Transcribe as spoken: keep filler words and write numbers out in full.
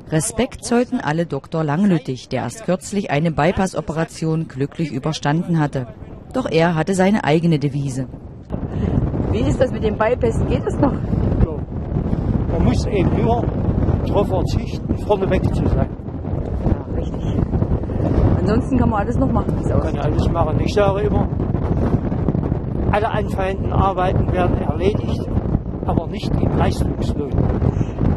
Respekt zollten alle Doktor Langlüttig, der erst kürzlich eine Bypass-Operation glücklich überstanden hatte. Doch er hatte seine eigene Devise. Wie ist das mit dem Bypass? Geht es noch? Man muss eben nur darauf verzichten, vorneweg zu sein. Ja, richtig. Ansonsten kann man alles noch machen. Man kann alles machen. Ich sage immer, alle anfallenden Arbeiten werden erledigt, aber nicht im Leistungslohn.